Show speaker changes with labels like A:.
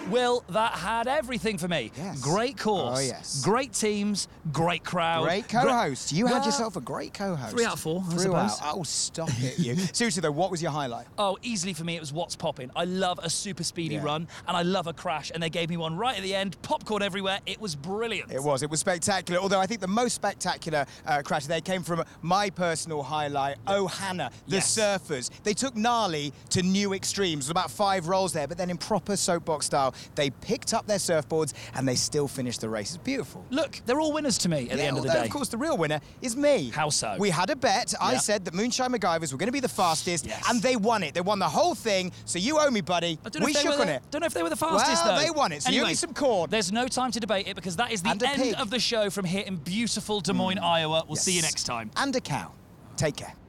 A: Will, that had everything for me.
B: Yes.
A: Great course.
B: Oh, yes.
A: Great teams, great crowd.
B: Great co-host. You had
A: Well,
B: yourself a great co-host.
A: 3 out of 4, I
B: 3
A: suppose.
B: out. Oh, stop it, you. Seriously, though, what was your highlight?
A: Oh, easily for me, it was What's Poppin'. I love a super speedy
B: Yeah.
A: run, and I love a crash, and they gave me one right at the end, popcorn everywhere. It was brilliant.
B: It was spectacular. Although I think the most spectacular crash there came from my personal highlight, Ohana, the
A: Yes.
B: surfers. They took Gnarly to new extremes. It was about 5 rolls there, but then in proper soapbox style, they picked up their surfboards and they still finished the race. It's beautiful.
A: Look, they're all winners to me at the end of the
B: although,
A: day.
B: Of course, the real winner is me.
A: How so?
B: We had a bet. I
A: Yeah.
B: said that Moonshine MacGyvers were going to be the fastest,
A: Yes.
B: and they won it. They won the whole thing, so you owe me, buddy.
A: I don't know
B: We
A: if they
B: shook
A: were
B: on
A: the-
B: it.
A: Don't know if they were the fastest,
B: Well,
A: though.
B: they won it, so you owe me some corn.
A: There's no time to debate it because that is the
B: And a
A: end
B: pig.
A: of the show from here in beautiful Des Moines, Iowa. We'll see you
B: Yes.
A: next time.
B: And a cow. Take care.